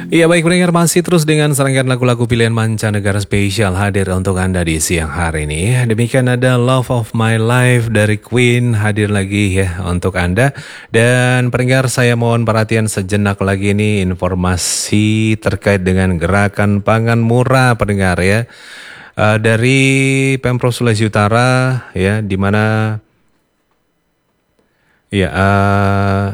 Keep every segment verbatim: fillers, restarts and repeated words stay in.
Iya baik pendengar, masih terus dengan serangkaian lagu-lagu pilihan mancanegara spesial hadir untuk Anda di siang hari ini. Demikian ada Love of My Life dari Queen hadir lagi ya untuk Anda. Dan pendengar, saya mohon perhatian sejenak lagi ini informasi terkait dengan gerakan pangan murah pendengar ya. Uh, dari Pemprov Sulawesi Utara ya, di mana ya uh,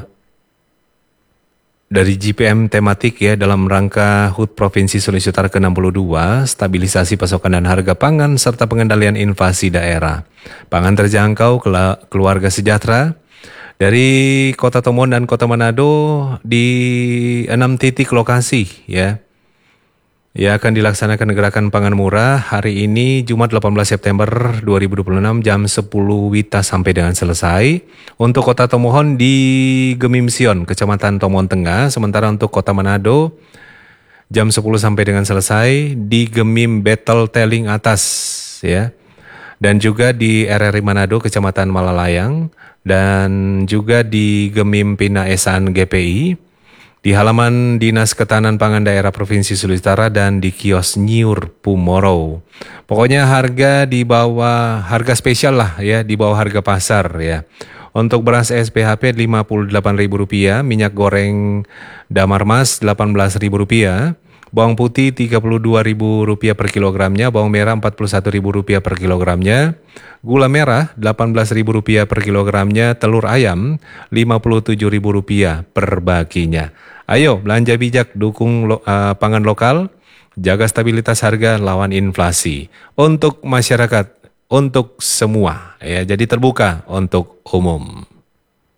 dari G P M tematik ya dalam rangka H U T Provinsi Sulawesi Utara ke enam puluh dua, stabilisasi pasokan dan harga pangan serta pengendalian inflasi daerah. Pangan terjangkau, keluarga sejahtera. Dari Kota Tomohon dan Kota Manado di enam titik lokasi ya. Ya, akan dilaksanakan gerakan pangan murah hari ini Jumat delapan belas September dua ribu dua puluh enam jam sepuluh WITA sampai dengan selesai. Untuk Kota Tomohon di Gemimsion, Kecamatan Tomohon Tengah. Sementara untuk Kota Manado jam sepuluh sampai dengan selesai di Gemim Battle Teling Atas ya. Dan juga di R R I Manado, Kecamatan Malalayang. Dan juga di Gemim Pina Esan G P I. Di halaman Dinas Ketahanan Pangan Daerah Provinsi Sulawesi Utara dan di kios Nyiur Pumoro. Pokoknya harga di bawah, harga spesial lah ya, di bawah harga pasar ya. Untuk beras S P H P lima puluh delapan ribu rupiah, minyak goreng Damar Mas delapan belas ribu rupiah, bawang putih tiga puluh dua ribu rupiah per kilogramnya, bawang merah empat puluh satu ribu rupiah per kilogramnya, gula merah delapan belas ribu rupiah per kilogramnya, telur ayam lima puluh tujuh ribu rupiah per baginya. Ayo belanja bijak, dukung lo, uh, pangan lokal, jaga stabilitas harga, lawan inflasi. Untuk masyarakat, untuk semua, ya, jadi terbuka untuk umum.